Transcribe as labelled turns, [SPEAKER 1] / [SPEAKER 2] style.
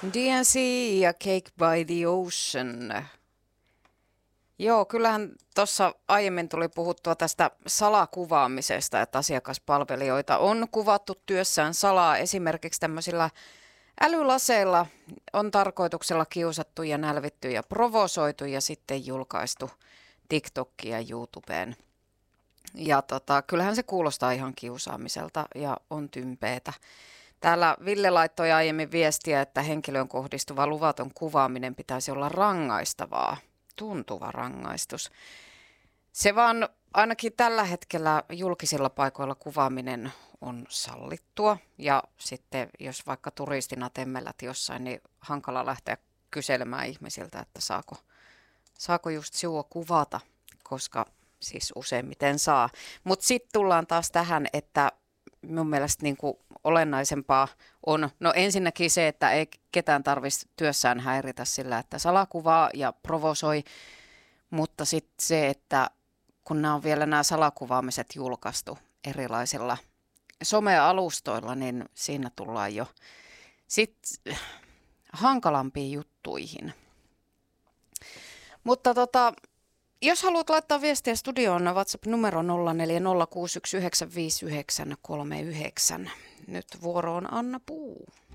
[SPEAKER 1] DNC ja Cake by the Ocean. Joo, kyllähän tuossa aiemmin tuli puhuttua tästä salakuvaamisesta, että asiakaspalvelijoita on kuvattu työssään salaa. Esimerkiksi tämmöisillä älylaseilla on tarkoituksella kiusattu ja nälvitty ja provosoitu ja sitten julkaistu TikTokiin ja YouTubeen. Ja kyllähän se kuulostaa ihan kiusaamiselta ja on tympeetä. Täällä Ville laittoi aiemmin viestiä, että henkilöön kohdistuva luvaton kuvaaminen pitäisi olla rangaistavaa, tuntuva rangaistus. Se vaan ainakin tällä hetkellä julkisilla paikoilla kuvaaminen on sallittua ja sitten jos vaikka turistina temmellät jossain, niin hankala lähteä kyselemään ihmisiltä, että saako just sinua kuvata, koska siis useimmiten saa. Mutta sitten tullaan taas tähän, että mun mielestä niin kuin olennaisempaa on, no ensinnäkin se, että ei ketään tarvitsisi työssään häiritä sillä, että salakuvaa ja provosoi, mutta sitten se, että kun nämä on vielä nämä salakuvaamiset julkaistu erilaisilla somealustoilla, niin siinä tullaan jo sitten hankalampiin juttuihin. Mutta jos haluat laittaa viestiä studioon, WhatsApp-numero 0406195939. Nyt vuoro on Anna Puu.